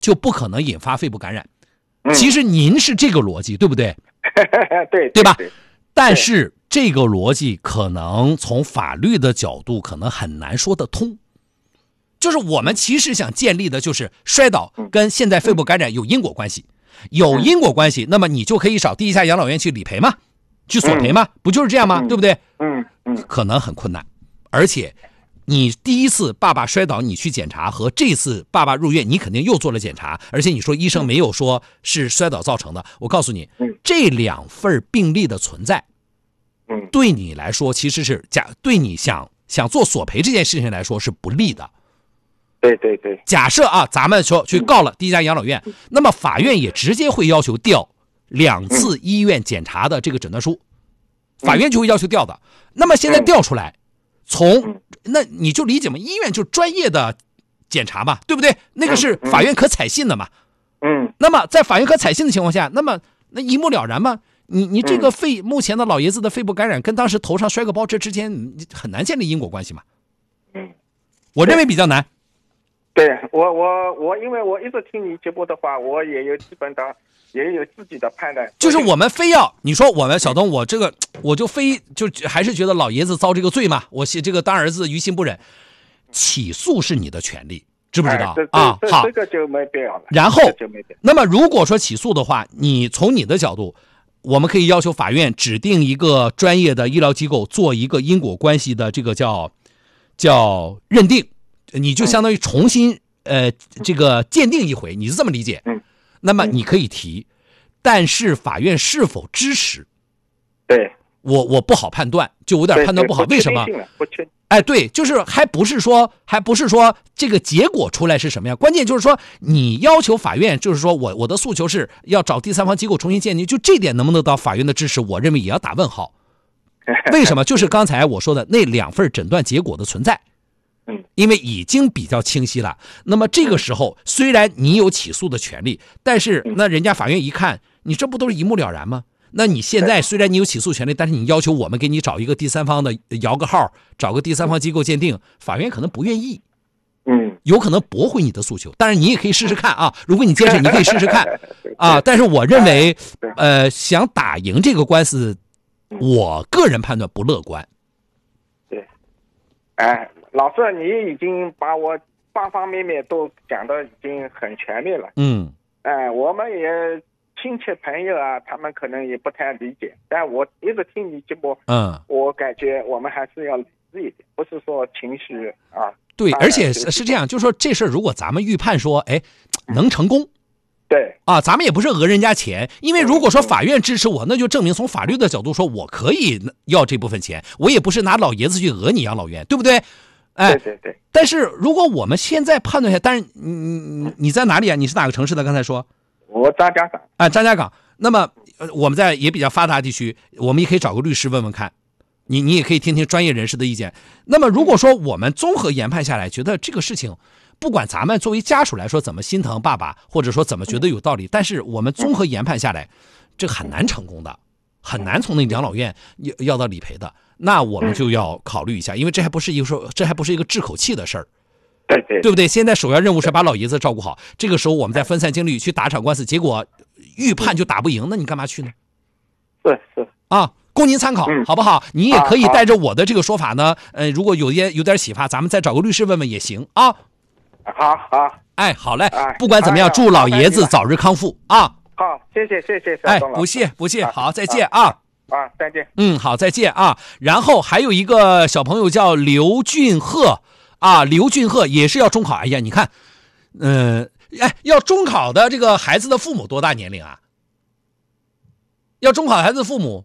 就不可能引发肺部感染。其实您是这个逻辑，对不对？对吧？但是这个逻辑可能从法律的角度可能很难说得通。就是我们其实想建立的就是摔倒跟现在肺部感染有因果关系，有因果关系，那么你就可以找第一家养老院去理赔嘛，去索赔嘛，不就是这样吗？对不对？可能很困难，而且你第一次爸爸摔倒你去检查和这次爸爸入院你肯定又做了检查，而且你说医生没有说是摔倒造成的，我告诉你，这2份病例的存在，对你来说其实是对你想做索赔这件事情来说是不利的。 对， 假设啊，咱们说去告了第一家养老院，那么法院也直接会要求调2次医院检查的这个诊断书，法院就会要求调的。那么现在调出来，那你就理解嘛，医院就是专业的检查嘛，对不对？那个是法院可采信的嘛。那么在法院可采信的情况下，那一目了然嘛。你这个目前的老爷子的肺部感染跟当时头上摔个包，这之间很难建立因果关系嘛。我认为比较难。 对，我因为我一直听你节目的话，我也有基本的也有自己的判断。 就是我们非要你说我们小东，我就还是觉得老爷子遭这个罪嘛，我这个当儿子于心不忍。起诉是你的权利，知不知道啊？好， 这个就没必要了。 然后，那么如果说起诉的话，你从你的角度，我们可以要求法院指定一个专业的医疗机构做一个因果关系的这个叫认定。你就相当于重新这个鉴定一回，你是这么理解？那么你可以提，但是法院是否支持？ 对， 我不好判断，就有点判断不好。为什么？对，就是还不是说这个结果出来是什么样？关键就是说你要求法院，就是说我的诉求是要找第三方机构重新鉴定，就这点能不能得到法院的支持？我认为也要打问号。为什么？就是刚才我说的那2份诊断结果的存在。因为已经比较清晰了，那么这个时候虽然你有起诉的权利，但是那人家法院一看，你这不都是一目了然吗？那你现在虽然你有起诉权利，但是你要求我们给你找一个第三方的摇个号，找个第三方机构鉴定，法院可能不愿意，有可能驳回你的诉求。当然你也可以试试看啊，如果你坚持，你可以试试看啊。但是我认为，想打赢这个官司，我个人判断不乐观。 对，老师，你已经把我方方面面都讲得已经很全面了。我们也亲戚朋友啊，他们可能也不太理解，但我一直听你节目，我感觉我们还是要理智一点，不是说情绪啊。 对，而且是这样，就是说这事如果咱们预判说，能成功。 对啊，咱们也不是讹人家钱，因为如果说法院支持我，那就证明从法律的角度说，我可以要这部分钱，我也不是拿老爷子去讹你养老院，对不对？ 对。 但是如果我们现在判断一下，但是你在哪里啊？你是哪个城市的？刚才说我张家港张家港。那么我们在也比较发达地区，我们也可以找个律师问问看，你也可以听听专业人士的意见。那么如果说我们综合研判下来，觉得这个事情，不管咱们作为家属来说怎么心疼爸爸，或者说怎么觉得有道理，但是我们综合研判下来，这很难成功的，很难从那养老院要到理赔的。那我们就要考虑一下，因为这还不是一个治口气的事儿，对不对？现在首要任务是把老爷子照顾好，这个时候我们再分散精力去打场官司，结果预判就打不赢，那你干嘛去呢？ 是啊，供您参考，好不好？你也可以带着我的这个说法呢，如果有点启发，咱们再找个律师问问也行啊。 好， 好嘞，不管怎么样，祝老爷子早日康复啊！ 好，谢谢， 不谢，好，再见啊！ 再见。 好，再见啊！然后还有一个小朋友叫刘俊鹤啊，刘俊鹤也是要中考。哎呀，你看，要中考的这个孩子的父母多大年龄啊？要中考孩子的父母，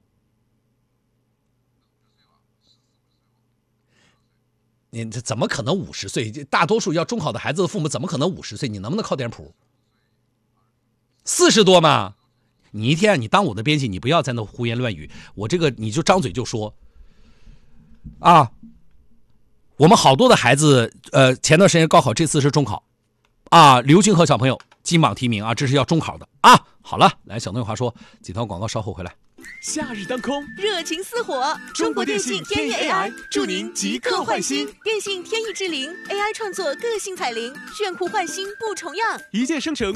你这怎么可能50岁？大多数要中考的孩子的父母怎么可能50岁？你能不能靠点谱？40多嘛？你一天你当我的编辑，你不要在那胡言乱语，我这个你就张嘴就说啊。我们好多的孩子，前段时间高考，这次是中考啊。刘俊和小朋友金榜题名啊，这是要中考的啊。好了，来小东有话说，几条广告稍后回来。 夏日当空， 热情似火。中国电信天翼 AI 祝您即刻换新。电信天翼智灵 AI 创作个性彩铃，炫酷换新不重样， 一键生成